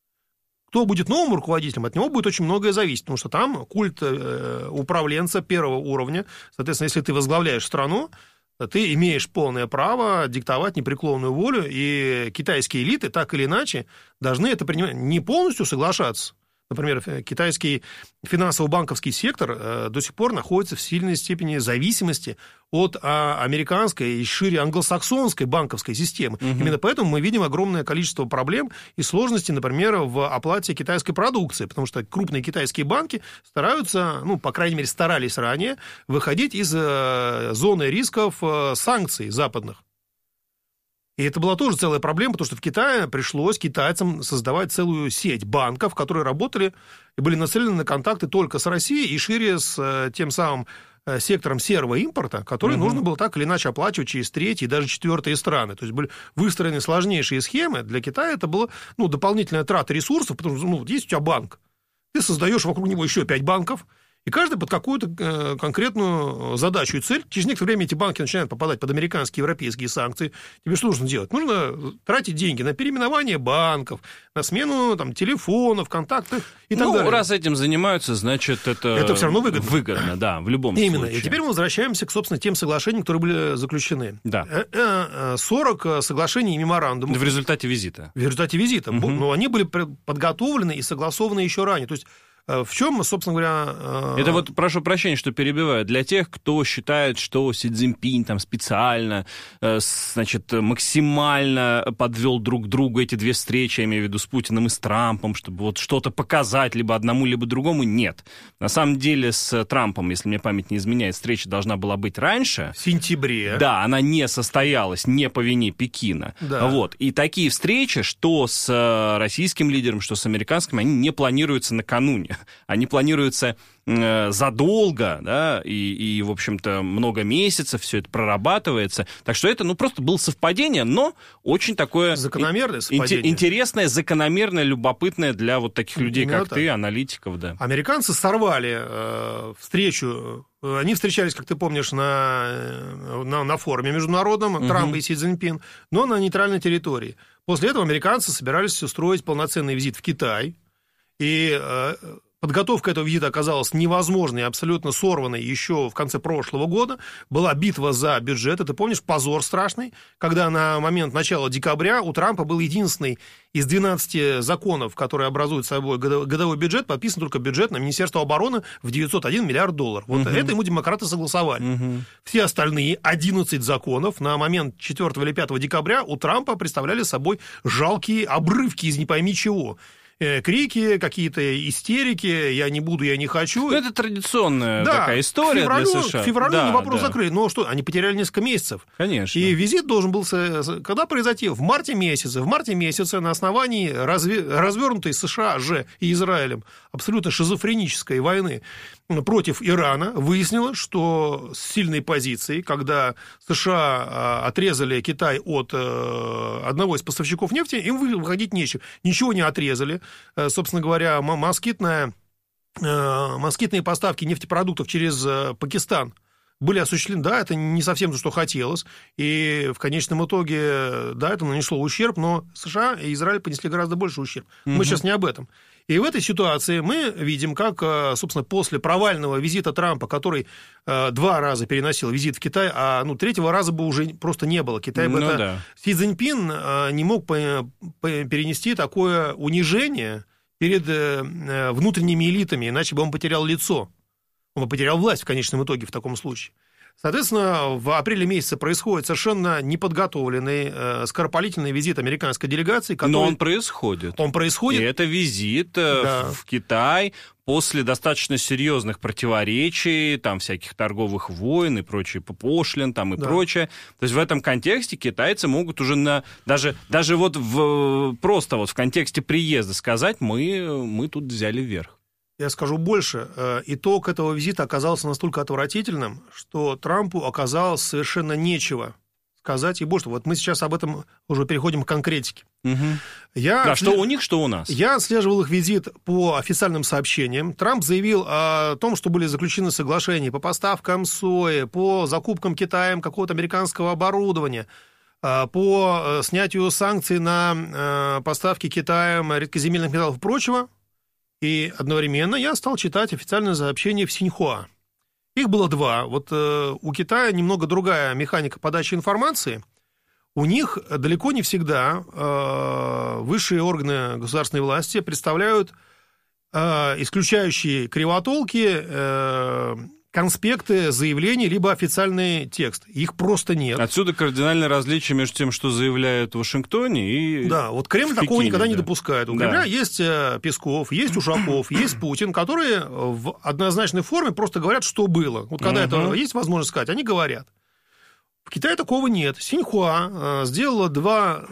Кто будет новым руководителем, от него будет очень многое зависеть, потому что там культ управленца первого уровня. Соответственно, если ты возглавляешь страну, ты имеешь полное право диктовать непреклонную волю, и китайские элиты так или иначе должны это принимать, не полностью соглашаться. Например, китайский финансово-банковский сектор до сих пор находится в сильной степени зависимости от американской и шире англосаксонской банковской системы. Именно поэтому мы видим огромное количество проблем и сложностей, например, в оплате китайской продукции, потому что крупные китайские банки стараются, ну, по крайней мере, старались ранее, выходить из зоны рисков санкций западных. И это была тоже целая проблема, потому что в Китае пришлось китайцам создавать целую сеть банков, которые работали и были нацелены на контакты только с Россией и шире с тем самым сектором серого импорта, который нужно было так или иначе оплачивать через 3-й и даже 4-е страны. То есть были выстроены сложнейшие схемы. Для Китая это было, дополнительная трата ресурсов, потому что есть у тебя банк, ты создаешь вокруг него еще 5 банков, И каждый под какую-то конкретную задачу и цель. Через некоторое время эти банки начинают попадать под американские, европейские санкции. Тебе что нужно делать? Нужно тратить деньги на переименование банков, на смену там, телефонов, контактов и так далее. Ну, раз этим занимаются, значит, это все равно выгодно. Выгодно, да, в любом случае. Именно. И теперь мы возвращаемся к, собственно, тем соглашениям, которые были заключены. Да. 40 соглашений и меморандумов. В результате визита. В результате визита. Но они были подготовлены и согласованы еще ранее. То есть, в чем, собственно говоря... Это вот, прошу прощения, что перебиваю, для тех, кто считает, что Си Цзиньпинь там специально, значит, максимально подвел друг к другу эти две встречи, я имею в виду с Путиным и с Трампом, чтобы вот что-то показать либо одному, либо другому, нет. На самом деле с Трампом, если мне память не изменяет, встреча должна была быть раньше. В сентябре. Да, она не состоялась, не по вине Пекина. Да. Вот. И такие встречи, что с российским лидером, что с американским, они не планируются накануне. Они планируются задолго, да, и, в общем-то, много месяцев все это прорабатывается. Так что это, просто было совпадение, но очень такое... Закономерное совпадение. Интересное, закономерное, любопытное для вот таких людей, как ты, аналитиков, да. Американцы сорвали встречу. Они встречались, как ты помнишь, на форуме международном Трамп и Си Цзиньпин, но на нейтральной территории. После этого американцы собирались устроить полноценный визит в Китай. И подготовка этого визита оказалась невозможной, абсолютно сорванной еще в конце прошлого года. Была битва за бюджет. Это, помнишь, позор страшный, когда на момент начала декабря у Трампа был единственный из 12 законов, которые образуют собой годовой бюджет, подписан только бюджет на Министерство обороны в $901 миллиард. Вот это ему демократы согласовали. Все остальные 11 законов на момент 4 или 5 декабря у Трампа представляли собой жалкие обрывки из не пойми чего. Крики, какие-то истерики, я не буду, я не хочу. Это традиционная такая история для США. К февралю они вопрос закрыли. Но что, они потеряли несколько месяцев. Конечно. И визит должен был, когда произойти? В марте месяце. В марте месяце на основании развернутой США же и Израилем абсолютно шизофренической войны против Ирана выяснилось, что с сильной позицией, когда США отрезали Китай от одного из поставщиков нефти, им выходить нечем. Ничего не отрезали. Собственно говоря, москитные поставки нефтепродуктов через Пакистан были осуществлены, да, это не совсем то, что хотелось, и в конечном итоге, да, это нанесло ущерб, но США и Израиль понесли гораздо больше ущерб. Мы сейчас не об этом. И в этой ситуации мы видим, как, собственно, после провального визита Трампа, который 2 раза переносил визит в Китай, а третьего раза бы уже просто не было. Китай бы Си Цзиньпин не мог перенести такое унижение перед внутренними элитами, иначе бы он потерял лицо. Он бы потерял власть в конечном итоге в таком случае. Соответственно, в апреле месяце происходит совершенно неподготовленный, скоропалительный визит американской делегации. Но он происходит. Он происходит. И это визит в Китай после достаточно серьезных противоречий, там всяких торговых войн и прочее, пошлин там и прочее. То есть в этом контексте китайцы могут уже даже вот просто вот в контексте приезда сказать, мы тут взяли верх. Я скажу больше. Итог этого визита оказался настолько отвратительным, что Трампу оказалось совершенно нечего сказать. И больше. Вот мы сейчас об этом уже переходим к конкретике. Что у них, что у нас. Я отслеживал их визит по официальным сообщениям. Трамп заявил о том, что были заключены соглашения по поставкам сои, по закупкам Китаем какого-то американского оборудования, по снятию санкций на поставки Китаем редкоземельных металлов и прочего. И одновременно я стал читать официальное сообщение в Синьхуа. Их было 2. Вот у Китая немного другая механика подачи информации. У них далеко не всегда высшие органы государственной власти представляют исключающие кривотолки, конспекты заявлений, либо официальный текст. Их просто нет. Отсюда кардинальное различие между тем, что заявляют в Вашингтоне и вот Кремль такого никогда не допускает. У Кремля есть Песков, есть Ушаков, есть Путин, которые в однозначной форме просто говорят, что было. Вот когда это есть возможность сказать, они говорят. В Китае такого нет. Синьхуа сделала 2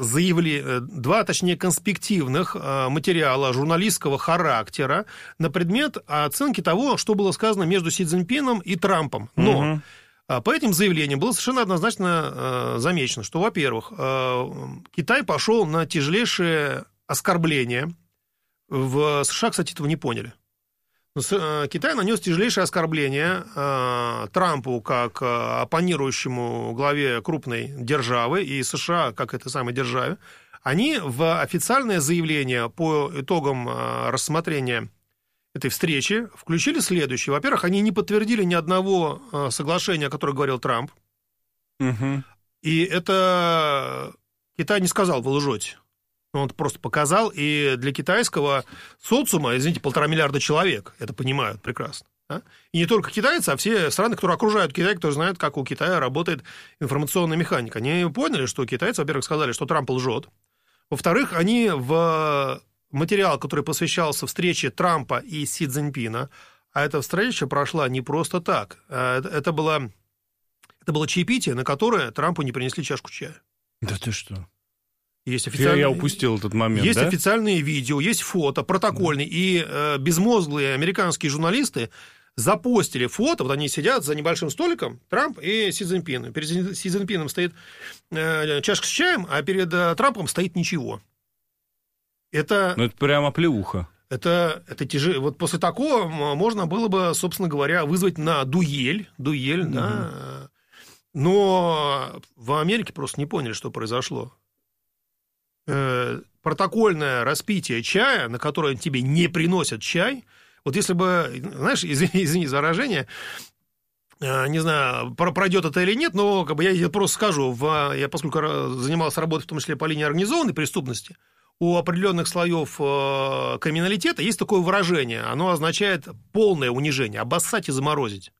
конспективных материала журналистского характера на предмет оценки того, что было сказано между Си Цзиньпином и Трампом. Но по этим заявлениям было совершенно однозначно замечено, что, во-первых, Китай пошел на тяжелейшее оскорбление. В США, кстати, этого не поняли. Китай нанес тяжелейшее оскорбление Трампу как оппонирующему главе крупной державы и США как этой самой державе. Они в официальное заявление по итогам рассмотрения этой встречи включили следующее. Во-первых, они не подтвердили ни одного соглашения, о котором говорил Трамп. Угу. И это Китай не сказал: вы лжете. Он это просто показал, и для китайского социума, извините, 1,5 миллиарда человек это понимают прекрасно. Да? И не только китайцы, а все страны, которые окружают Китай, которые знают, как у Китая работает информационная механика. Они поняли, что китайцы, во-первых, сказали, что Трамп лжет. Во-вторых, они в материал, который посвящался встрече Трампа и Си Цзиньпина, а эта встреча прошла не просто так. Это было чаепитие, на которое Трампу не принесли чашку чая. Да ты что? Есть официальные... Я упустил этот момент, Есть да? официальные видео, есть фото, протокольные, и безмозглые американские журналисты запостили фото, вот они сидят за небольшим столиком, Трамп и Си Цзиньпин. Перед Си Цзиньпином стоит чашка с чаем, а перед Трампом стоит ничего. Это прямо оплеуха. Это тяжело. Вот после такого можно было бы, собственно говоря, вызвать на дуэль, да. Но в Америке просто не поняли, что произошло. Протокольное распитие чая, на которое тебе не приносят чай, вот если бы, знаешь, извини за выражение, не знаю, пройдет это или нет, но как бы я просто скажу, я поскольку занимался работой, в том числе по линии организованной преступности, у определенных слоев криминалитета есть такое выражение, оно означает полное унижение, обоссать и заморозить.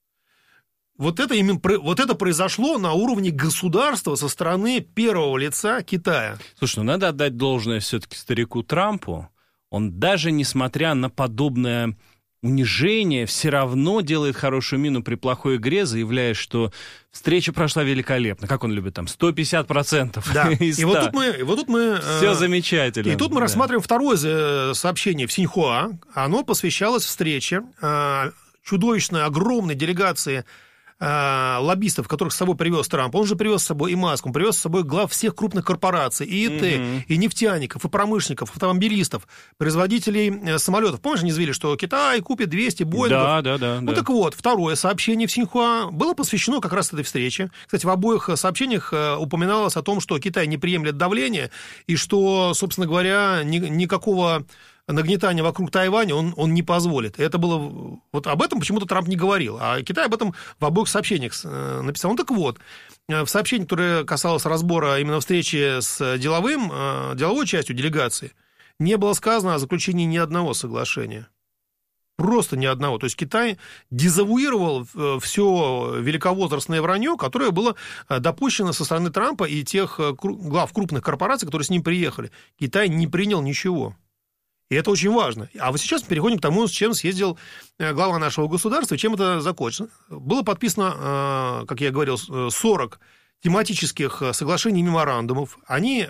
Вот это произошло на уровне государства со стороны первого лица Китая. Слушай, надо отдать должное все-таки старику Трампу. Он даже несмотря на подобное унижение все равно делает хорошую мину при плохой игре, заявляя, что встреча прошла великолепно. Как он любит там, 150%. Да, из 100. И вот тут мы... Все замечательно. И тут мы рассматриваем второе сообщение в Синьхуа. Оно посвящалось встрече чудовищной, огромной делегации лоббистов, которых с собой привез Трамп. Он же привез с собой и Маск, он привез с собой глав всех крупных корпораций, и ИТ, и нефтяников, и промышленников, автомобилистов, производителей самолетов. Помнишь, они заявили, что Китай купит 200 Боингов? Да. Ну так вот, второе сообщение в Синьхуа было посвящено как раз этой встрече. Кстати, в обоих сообщениях упоминалось о том, что Китай не приемлет давления, и что, собственно говоря, никакого нагнетания вокруг Тайваня он не позволит. Это было... Вот об этом почему-то Трамп не говорил, а Китай об этом в обоих сообщениях написал. Ну так вот, в сообщении, которое касалось разбора именно встречи с деловой частью делегации, не было сказано о заключении ни одного соглашения. Просто ни одного. То есть Китай дезавуировал все великовозрастное вранье, которое было допущено со стороны Трампа и тех глав крупных корпораций, которые с ним приехали. Китай не принял ничего. И это очень важно. А вот сейчас мы переходим к тому, с чем съездил глава нашего государства, и чем это закончено. Было подписано, как я говорил, 40 тематических соглашений и меморандумов. Они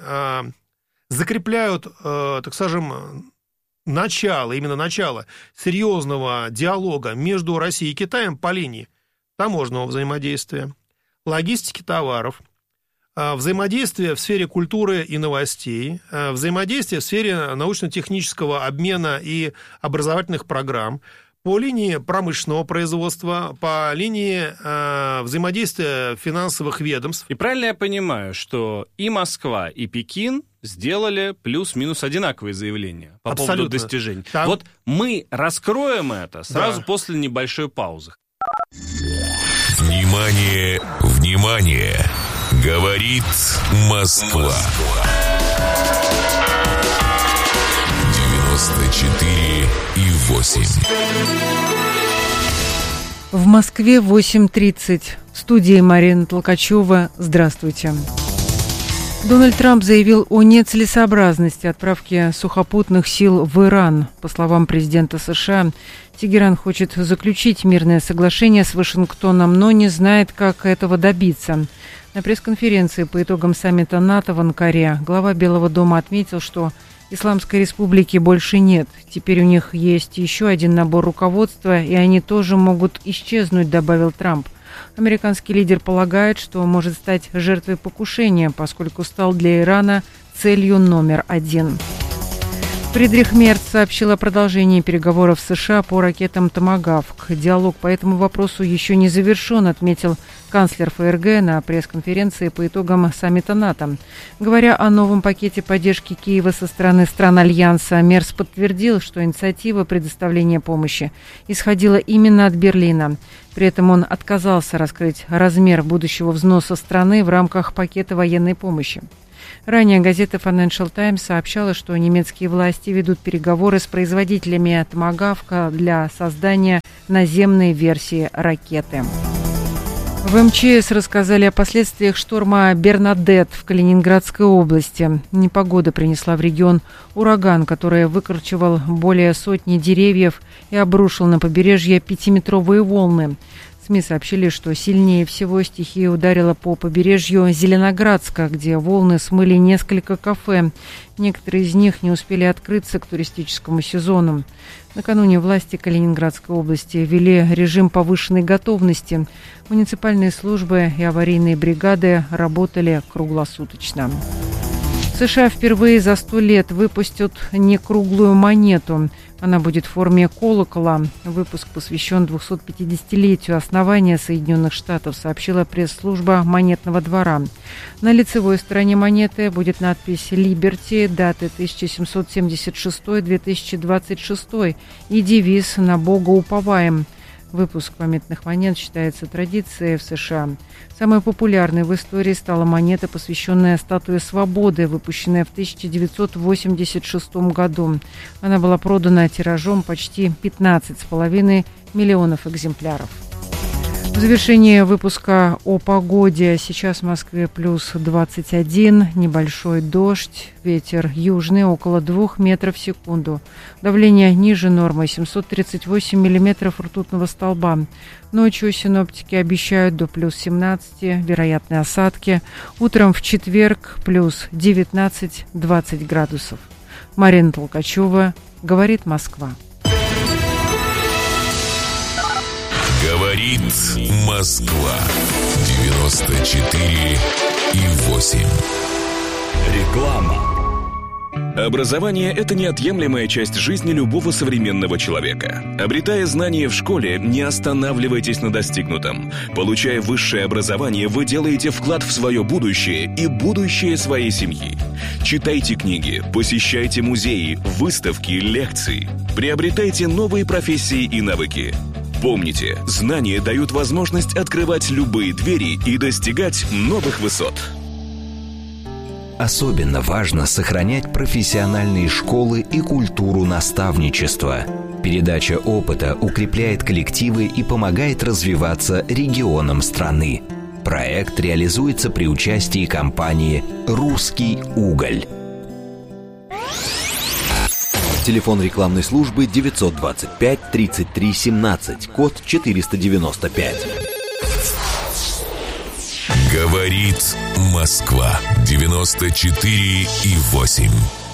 закрепляют, так скажем, именно начало серьезного диалога между Россией и Китаем по линии таможенного взаимодействия, логистики товаров, взаимодействие в сфере культуры и новостей, взаимодействие в сфере научно-технического обмена и образовательных программ, по линии промышленного производства, по линии взаимодействия финансовых ведомств. И правильно я понимаю, что и Москва, и Пекин сделали плюс-минус одинаковые заявления по поводу достижений. Там... Вот мы раскроем это сразу после небольшой паузы. Внимание, внимание! Говорит Москва. 94,8. В Москве 8:30. В студии Марина Толкачева. Здравствуйте. Дональд Трамп заявил о нецелесообразности отправки сухопутных сил в Иран. По словам президента США, Тегеран хочет заключить мирное соглашение с Вашингтоном, но не знает, как этого добиться. На пресс-конференции по итогам саммита НАТО в Анкаре глава Белого дома отметил, что Исламской Республики больше нет. Теперь у них есть еще один набор руководства, и они тоже могут исчезнуть, добавил Трамп. Американский лидер полагает, что может стать жертвой покушения, поскольку стал для Ирана целью номер 1. Фридрих Мерц сообщил о продолжении переговоров с США по ракетам «Томагавк». Диалог по этому вопросу еще не завершен, отметил канцлер ФРГ на пресс-конференции по итогам саммита НАТО. Говоря о новом пакете поддержки Киева со стороны стран Альянса, Мерц подтвердил, что инициатива предоставления помощи исходила именно от Берлина. При этом он отказался раскрыть размер будущего взноса страны в рамках пакета военной помощи. Ранее газета Financial Times сообщала, что немецкие власти ведут переговоры с производителями «Томагавка» для создания наземной версии ракеты. В МЧС рассказали о последствиях шторма «Бернадетт» в Калининградской области. Непогода принесла в регион ураган, который выкорчевал более сотни деревьев и обрушил на побережье 5-метровые волны. СМИ сообщили, что сильнее всего стихия ударила по побережью Зеленоградска, где волны смыли несколько кафе. Некоторые из них не успели открыться к туристическому сезону. Накануне власти Калининградской области ввели режим повышенной готовности. Муниципальные службы и аварийные бригады работали круглосуточно. США впервые за 100 лет выпустят некруглую монету. Она будет в форме колокола. Выпуск посвящен 250-летию основания Соединенных Штатов, сообщила пресс-служба Монетного двора. На лицевой стороне монеты будет надпись «Либерти», даты 1776-2026 и девиз «На Бога уповаем». Выпуск памятных монет считается традицией в США. Самой популярной в истории стала монета, посвященная статуе Свободы, выпущенная в 1986 году. Она была продана тиражом почти 15,5 миллионов экземпляров. В завершении выпуска о погоде. Сейчас в Москве плюс 21, небольшой дождь, ветер южный около 2 метров в секунду. Давление ниже нормы 738 миллиметров ртутного столба. Ночью синоптики обещают до плюс 17, вероятны осадки. Утром в четверг плюс 19-20 градусов. Марина Толкачева, «Говорит Москва». Говорит Москва. 94,8. Реклама. Образование – это неотъемлемая часть жизни любого современного человека. Обретая знания в школе, не останавливайтесь на достигнутом. Получая высшее образование, вы делаете вклад в свое будущее и будущее своей семьи. Читайте книги, посещайте музеи, выставки, лекции. Приобретайте новые профессии и навыки. Помните, знания дают возможность открывать любые двери и достигать новых высот. Особенно важно сохранять профессиональные школы и культуру наставничества. Передача опыта укрепляет коллективы и помогает развиваться регионам страны. Проект реализуется при участии компании «Русский уголь». Телефон рекламной службы 925-33-17, код 495. Говорит Москва. 94,8.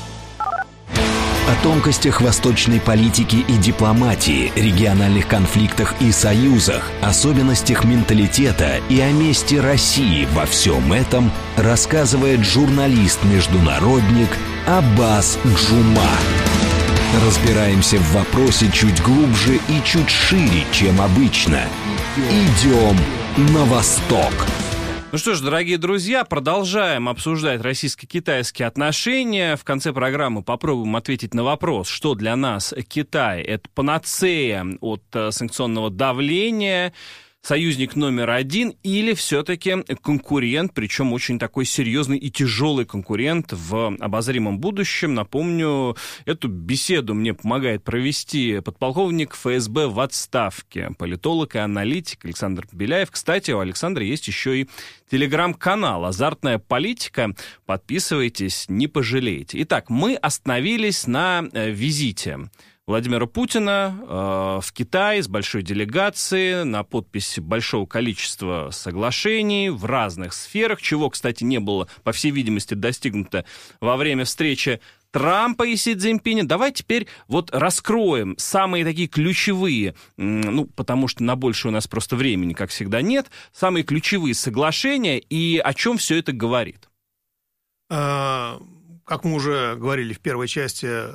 О тонкостях восточной политики и дипломатии, региональных конфликтах и союзах, особенностях менталитета и о месте России во всем этом рассказывает журналист-международник Аббас Джума. Разбираемся в вопросе чуть глубже и чуть шире, чем обычно. Идем на восток. Ну что ж, дорогие друзья, продолжаем обсуждать российско-китайские отношения. В конце программы попробуем ответить на вопрос, что для нас Китай – это панацея от санкционного давления, союзник номер один или все-таки конкурент, причем очень такой серьезный и тяжелый конкурент в обозримом будущем. Напомню, эту беседу мне помогает провести подполковник ФСБ в отставке, политолог и аналитик Александр Беляев. Кстати, у Александра есть еще и телеграм-канал «Азартная политика». Подписывайтесь, не пожалеете. Итак, мы остановились на визите Владимира Путина в Китай с большой делегацией, на подпись большого количества соглашений в разных сферах, чего, кстати, не было, по всей видимости, достигнуто во время встречи Трампа и Си Цзиньпиня. Давай теперь вот раскроем самые такие ключевые, потому что на больше у нас просто времени, как всегда, нет, самые ключевые соглашения и о чем все это говорит. Как мы уже говорили в первой части,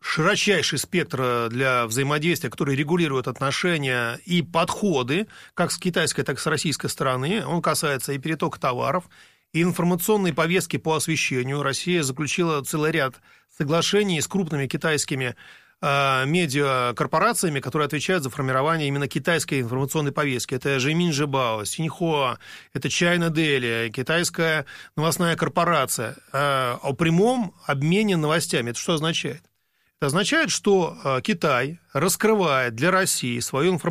широчайший спектр для взаимодействия, который регулирует отношения и подходы как с китайской, так и с российской стороны. Он касается и перетока товаров, и информационной повестки по освещению. Россия заключила целый ряд соглашений с крупными китайскими медиакорпорациями, которые отвечают за формирование именно китайской информационной повестки. Это Жимин Жибао, Синьхуа, это China Daily, китайская новостная корпорация. О прямом обмене новостями. Это что означает? Это означает, что Китай раскрывает для России свою информационную